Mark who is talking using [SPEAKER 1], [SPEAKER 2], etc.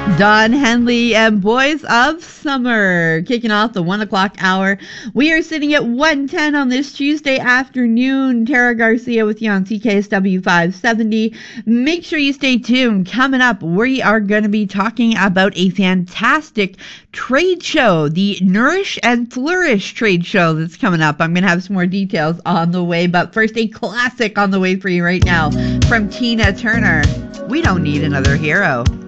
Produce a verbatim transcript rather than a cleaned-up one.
[SPEAKER 1] Don Henley and Boys of Summer kicking off the one o'clock hour. We are sitting at one ten on this Tuesday afternoon. Tara Garcia with you on C K S W five seventy. Make sure you stay tuned. Coming up, we are going to be talking about a fantastic trade show, the Nourish and Flourish trade show that's coming up. I'm going to have some more details on the way, but first, a classic on the way for you right now from Tina Turner. We Don't Need Another Hero.